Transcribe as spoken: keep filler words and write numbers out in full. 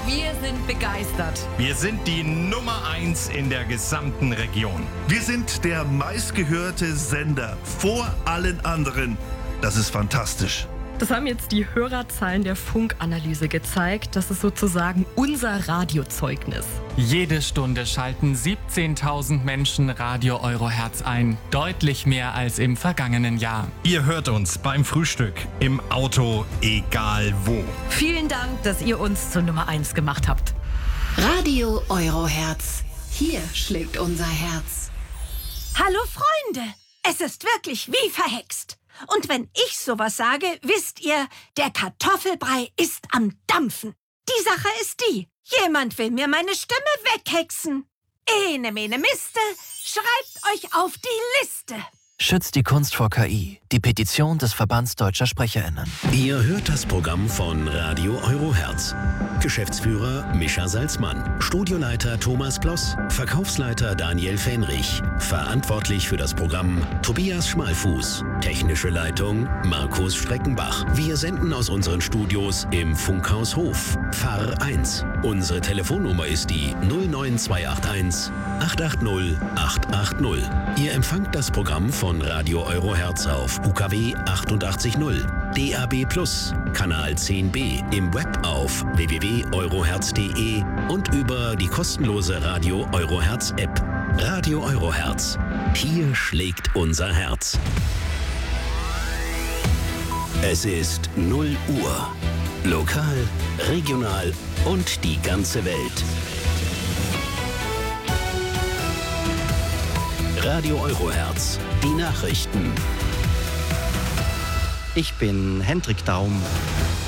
Wir sind begeistert. Wir sind die Nummer eins in der gesamten Region. Wir sind der meistgehörte Sender vor allen anderen. Das ist fantastisch. Das haben jetzt die Hörerzahlen der Funkanalyse gezeigt. Das ist sozusagen unser Radiozeugnis. Jede Stunde schalten siebzehntausend Menschen Radio Eurohertz ein. Deutlich mehr als im vergangenen Jahr. Ihr hört uns beim Frühstück, im Auto, egal wo. Vielen Dank, dass ihr uns zur Nummer eins gemacht habt. Radio Eurohertz. Hier schlägt unser Herz. Hallo Freunde, es ist wirklich wie verhext. Und wenn ich sowas sage, wisst ihr, der Kartoffelbrei ist am Dampfen. Die Sache ist die, jemand will mir meine Stimme weghexen. Ene mene Miste, schreibt euch auf die Liste. Schützt die Kunst vor K I. Die Petition des Verbands Deutscher SprecherInnen. Ihr hört das Programm von Radio Eurohertz. Geschäftsführer Mischa Salzmann, Studioleiter Thomas Bloss, Verkaufsleiter Daniel Fähnrich, verantwortlich für das Programm Tobias Schmalfuß, technische Leitung Markus Streckenbach. Wir senden aus unseren Studios im Funkhaus Hof, Pfarr eins. Unsere Telefonnummer ist die null neun zwei acht eins acht acht null acht acht null. Ihr empfangt das Programm von Radio Eurohertz auf U K W achtundachtzig null, D A B plus, Kanal zehn b, im Web auf w w w punkt eurohertz punkt de und über die kostenlose Radio Eurohertz App. Radio Eurohertz. Hier schlägt unser Herz. Es ist null Uhr. Lokal, regional und die ganze Welt. Radio Eurohertz. Die Nachrichten. Ich bin Hendrik Daum.